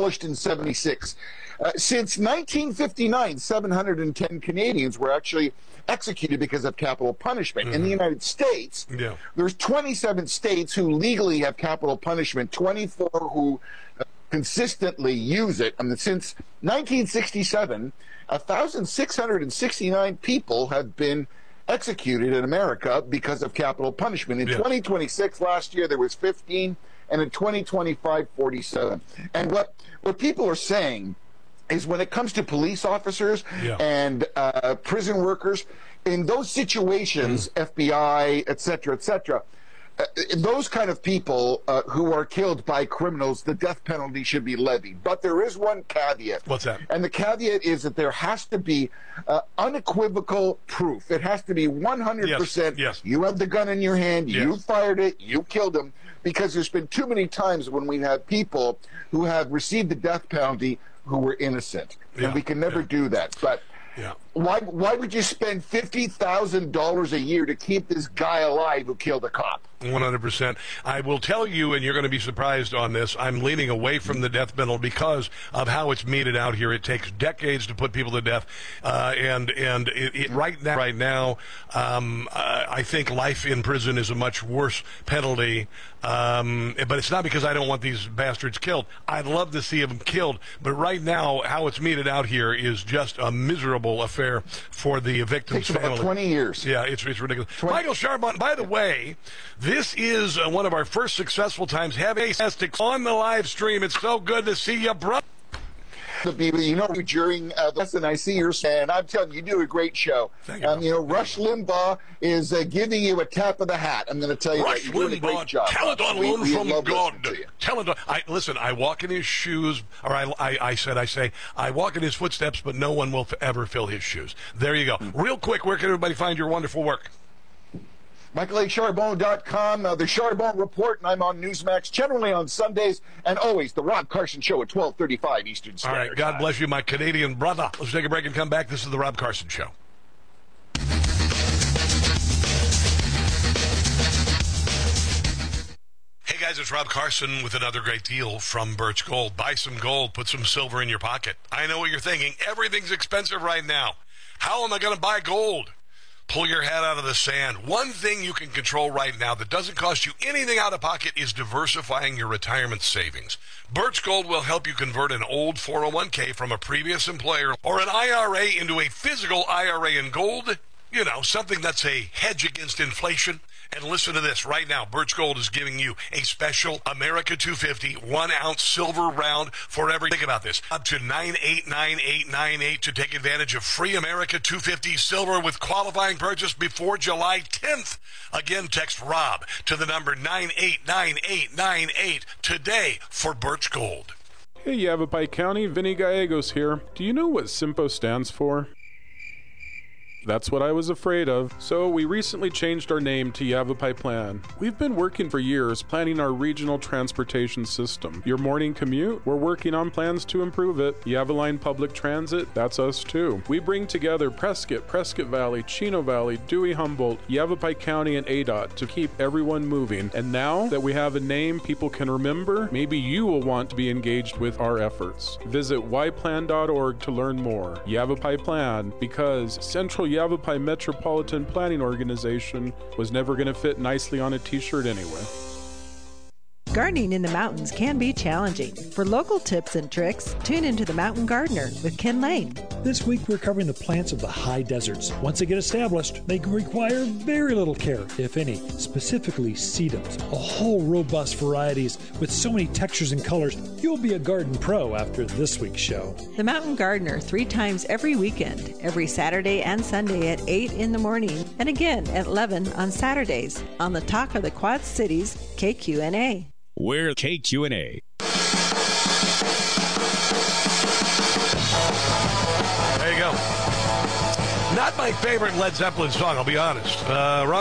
abolished in 76. Since 1959, 710 Canadians were actually executed because of capital punishment. In the United States, there's 27 states who legally have capital punishment, 24 who consistently use it. I mean, since 1967, 1,669 people have been executed in America because of capital punishment. In 2026, last year, there was 15, and in 2025, 47. And what people are saying is when it comes to police officers and prison workers, in those situations, FBI, et cetera, those kind of people who are killed by criminals, the death penalty should be levied. But there is one caveat. What's that? And the caveat is that there has to be unequivocal proof. It has to be 100%. You have the gun in your hand. You fired it. You killed him. Because there's been too many times when we've had people who have received the death penalty who were innocent. And we can never do that. But why would you spend $50,000 a year to keep this guy alive who killed a cop? 100%. I will tell you, and you're going to be surprised on this, I'm leaning away from the death penalty because of how it's meted out here. It takes decades to put people to death, and right now, I think life in prison is a much worse penalty. But it's not because I don't want these bastards killed. I'd love to see them killed, but right now, how it's meted out here is just a miserable affair for the victim's family. About 20 years. Yeah, it's ridiculous. Michael Charbon, by the way, this is one of our first successful times having Estics on the live stream. It's so good to see you, bro. You know, during the lesson, I see you're saying, I'm telling you, you do a great show. Thank you. You know, Rush Limbaugh is giving you a tap of the hat. I'm going to tell you Rush that you're doing a great job. Talent on loan from God. Talent on, I walk in his shoes, or I say, I walk in his footsteps, but no one will ever fill his shoes. There you go. Real quick, where can everybody find your wonderful work? MichaelACharbon.com, the Charbon Report, and I'm on Newsmax, generally on Sundays, and always the Rob Carson Show at 12:35 Eastern Standard Time. All right, God bless you, my Canadian brother. Let's take a break and come back. This is the Rob Carson Show. Hey guys, it's Rob Carson with another great deal from Birch Gold. Buy some gold, put some silver in your pocket. I know what you're thinking. Everything's expensive right now. How am I going to buy gold? Pull your head out of the sand. One thing you can control right now that doesn't cost you anything out of pocket is diversifying your retirement savings. Birch Gold will help you convert an old 401k from a previous employer or an IRA into a physical IRA in gold. You know, something that's a hedge against inflation. And listen to this. Right now, Birch Gold is giving you a special America 250 1-ounce silver round for every. Think about this. Up to 989898 to take advantage of free America 250 silver with qualifying purchase before July 10th. Again, text ROB to the number 989898 today for Birch Gold. Hey, Yavapai County, Vinny Gallegos here. Do you know what SIMPO stands for? That's what I was afraid of. So we recently changed our name to Yavapai Plan. We've been working for years planning our regional transportation system. Your morning commute? We're working on plans to improve it. Yavaline Public Transit? That's us too. We bring together Prescott, Prescott Valley, Chino Valley, Dewey Humboldt, Yavapai County, and ADOT to keep everyone moving. And now that we have a name people can remember, maybe you will want to be engaged with our efforts. Visit yplan.org to learn more. Yavapai Plan, because Central Yavapai Metropolitan Planning Organization was never going to fit nicely on a t-shirt anyway. Gardening in the mountains can be challenging. For local tips and tricks, tune into The Mountain Gardener with Ken Lane. This week we're covering the plants of the high deserts. Once they get established, they can require very little care, if any, specifically sedums. A whole robust varieties with so many textures and colors, you'll be a garden pro after this week's show. The Mountain Gardener 3 times every weekend, every Saturday and Sunday at 8 in the morning, and again at 11 on Saturdays on the Talk of the Quad Cities, KQNA. We're KQNA. There you go. Not my favorite Led Zeppelin song, I'll be honest.